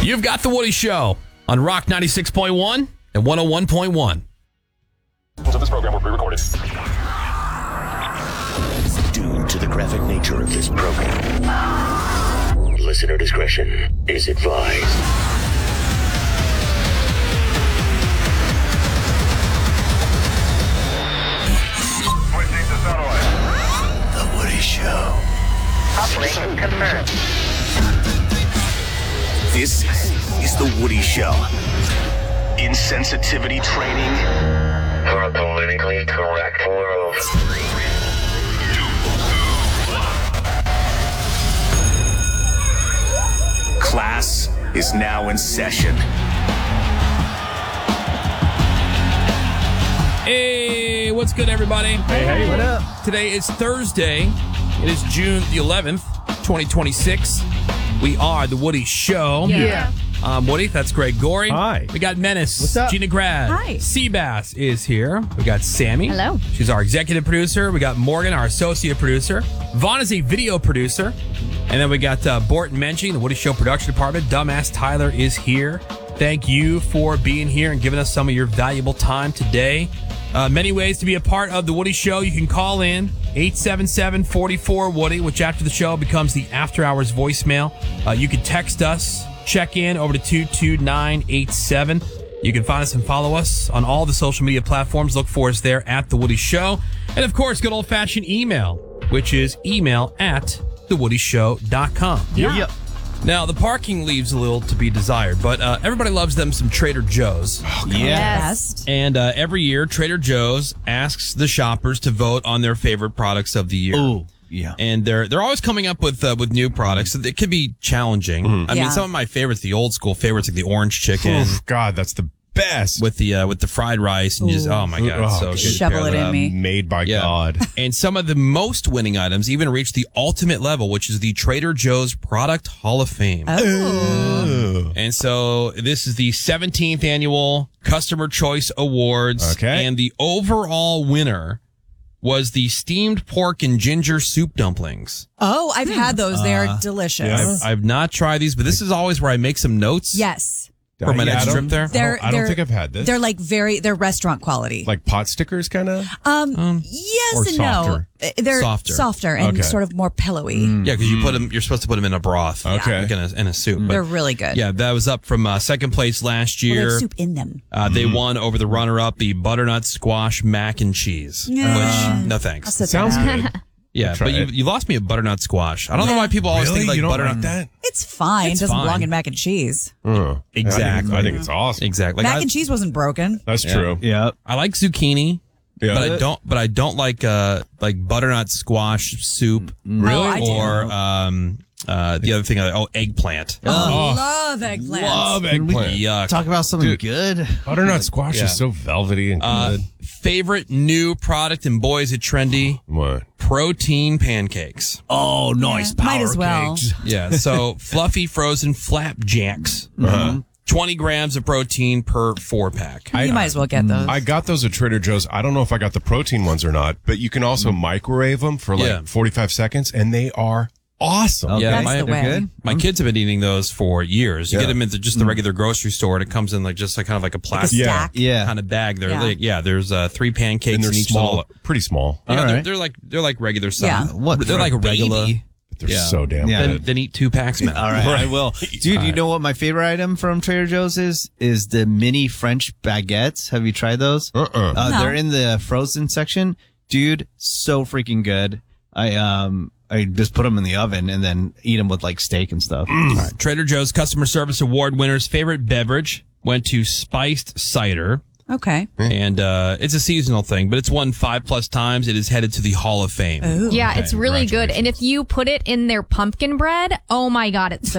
You've got The Woody Show on Rock 96.1 and 101.1. So this program will be recorded. Due to the graphic nature of this program, listener discretion is advised. Switching to satellite. The Woody Show. Operation confirmed. This is The Woody Show. Insensitivity training For a politically correct world. class is now in session. Hey, what's good, everybody? Hey, what up? Today is Thursday. It is June the 11th, 2026. We are The Woody Show. Yeah. Woody, that's Greg Gorey. Hi. We got Menace. What's up? Gina Grad. Hi. Seabass is here. We got Sammy. Hello. She's our executive producer. We got Morgan, our associate producer. Vaughn is a video producer. And then we got Borton Menchie, the Woody Show production department. Dumbass Tyler is here. Thank you for being here and giving us some of your valuable time today. Many ways to be a part of The Woody Show. You can call in 877-44-WOODY, which after the show becomes the After Hours voicemail. You can text us, check in over to 22987. You can find us and follow us on all the social media platforms. Look for us there at The Woody Show. And, of course, good old-fashioned email, which is email@thewoodyshow.com. Yep. Now, the parking leaves a little to be desired, but everybody loves them some Trader Joe's. Yes. And every year, Trader Joe's asks the shoppers to vote on their favorite products of the year. Ooh, yeah. And they're always coming up with new products. So it could be challenging. I mean, Yeah. some of my favorites, the old school favorites, like the orange chicken Oof, God, that's the best. with the fried rice, and just oh my god, it's so good. Shovel it in me. Made by Yeah. God. And some of the most winning items even reach the ultimate level, which is the Trader Joe's Product Hall of Fame. Oh. And so this is the 17th annual Customer Choice Awards. Okay. And the overall winner was the steamed pork and ginger soup dumplings. Oh, I've had those. They're delicious. I've not tried these, but this is always where I make some notes Yes. for my next trip there. I don't think I've had this. They're like they're restaurant quality. Like pot stickers, kind of? Yes or and softer? no. They're Softer. softer and Okay. sort of more pillowy. Yeah, because you're supposed to put them in a broth. Okay. Like in a soup. But They're really good. yeah, that was up from second place last Well, they year. have soup in them. They won over the runner-up, the butternut squash mac and cheese. Yeah. Which, no thanks. Sit Sounds down. good. Yeah, try but it. you lost me a butternut squash. I don't know why people always Really? think like You don't butternut. like that? It's fine. It's it doesn't fine. belong in mac and cheese. Exactly. I think it's awesome. Exactly. Mac and cheese wasn't broken. That's true. Yep. I like zucchini, Yeah. but I don't like butternut squash soup. Really? Oh, I do. Or the other thing, eggplant. Love eggplants. Love eggplant. Yuck. Talk about something good. Butternut squash Yeah. is so velvety and good. Favorite new product, and boy, is it trendy. What? Protein pancakes. Oh, nice. Yeah, might as well. cakes. Yeah, so fluffy frozen flapjacks. 20 grams of protein per 4-pack. You might as well get those. I got those at Trader Joe's. I don't know if I got the protein ones or not, but you can also microwave them for like Yeah. 45 seconds, and they are awesome. Okay. Yeah, That's the way. Good. My kids have been eating those for years. You Yeah. get them into just the regular grocery store, and it comes in like just like kind of like a Like a plastic Yeah. stack. Yeah. kind of bag. They're Yeah. there's 3 pancakes And they're in each small, little. pretty small. Yeah, All right. they're like regular size. Yeah. What They're for like a a regular. baby? But they're Yeah. so damn Yeah. good. Then eat 2 packs, man. All right, I will. Dude, you know what my favorite item from Trader Joe's is? Is the mini French baguettes. Have you tried those? No. They're in the frozen section. Dude, so freaking good. I just put them in the oven and then eat them with like steak and stuff. All right. Trader Joe's Customer Service Award winner's favorite beverage went to spiced cider. Okay. And it's a seasonal thing, but it's won 5+ times. It is headed to the Hall of Fame. Ooh. Yeah, it's really good. And if you put it in their pumpkin bread, oh my God, it's so